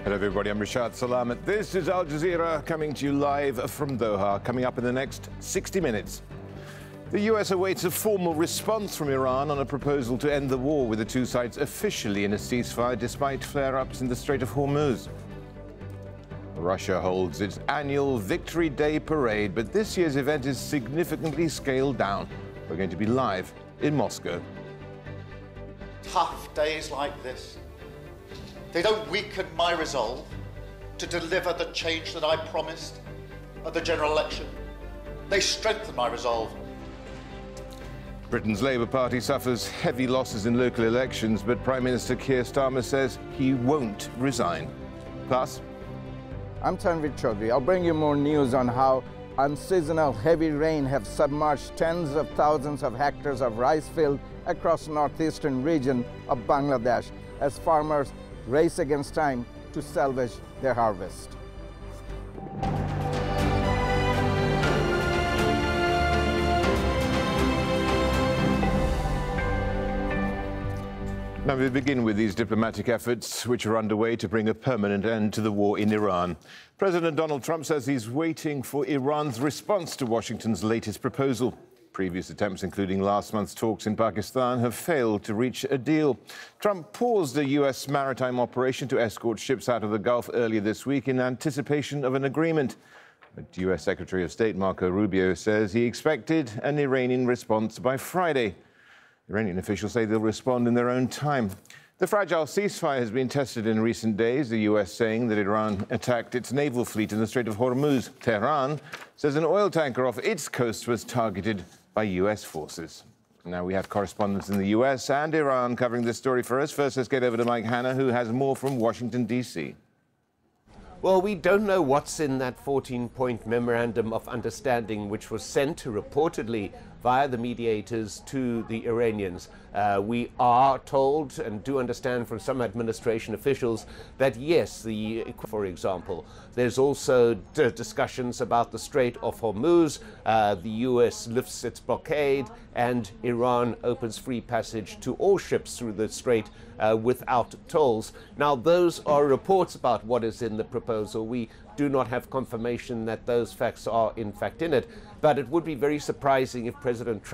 Hello everybody, I'm Rashad Salamat. This is Al Jazeera coming to you live from Doha. Coming up in the next 60 minutes. The US awaits a formal response from Iran on a proposal to end the war, with the two sides officially in a ceasefire despite flare-ups in the Strait of Hormuz. Russia holds its annual Victory Day parade, but this year's event is significantly scaled down. We're going to be live in Moscow. Tough days like this, they don't weaken my resolve to deliver the change that I promised at the general election. They strengthen my resolve. Britain's Labour Party suffers heavy losses in local elections, but Prime Minister Keir Starmer says he won't resign. Plus, I'm Tanvir Chaudhary. I'll bring you more news on how unseasonal heavy rain have submerged tens of thousands of hectares of rice field across northeastern region of Bangladesh as farmers race against time to salvage their harvest. Now we begin with these diplomatic efforts which are underway to bring a permanent end to the war in Iran. President Donald Trump says he's waiting for Iran's response to Washington's latest proposal. Previous attempts, including last month's talks in Pakistan, have failed to reach a deal. Trump paused a U.S. maritime operation to escort ships out of the Gulf earlier this week in anticipation of an agreement. But U.S. Secretary of State Marco Rubio says he expected an Iranian response by Friday. Iranian officials say they'll respond in their own time. The fragile ceasefire has been tested in recent days, the U.S. saying that Iran attacked its naval fleet in the Strait of Hormuz. Tehran says an oil tanker off its coast was targeted by U.S. forces. Now we have correspondents in the U.S. and Iran covering this story for us. First, let's get over to Mike Hanna, who has more from Washington, D.C. Well, we don't know what's in that 14-point memorandum of understanding which was sent reportedly via the mediators to the Iranians. We are told and do understand from some administration officials that yes, for example, there's also discussions about the Strait of Hormuz. The US lifts its blockade and Iran opens free passage to all ships through the strait without tolls. Now, those are reports about what is in the proposal. We do not have confirmation that those facts are in fact in it, but it would be very surprising if President Trump